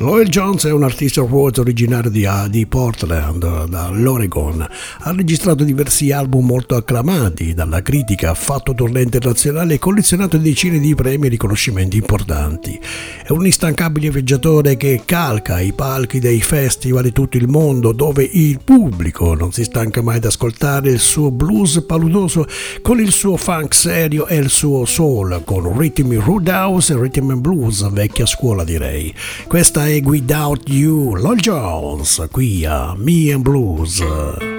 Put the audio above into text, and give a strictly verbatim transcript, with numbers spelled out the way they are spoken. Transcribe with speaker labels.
Speaker 1: Lloyd Jones è un artista rock originario di, di Portland, dall'Oregon. Ha registrato diversi album molto acclamati dalla critica, ha fatto tournée internazionali e collezionato decine di premi e riconoscimenti importanti. È un instancabile viaggiatore che calca i palchi dei festival di tutto il mondo, dove il pubblico non si stanca mai di ascoltare il suo blues paludoso con il suo funk serio e il suo soul, con ritmi roadhouse e rhythm and blues, vecchia scuola direi. Questa è Without You, Lloyd Jones, qui a Me and Blues.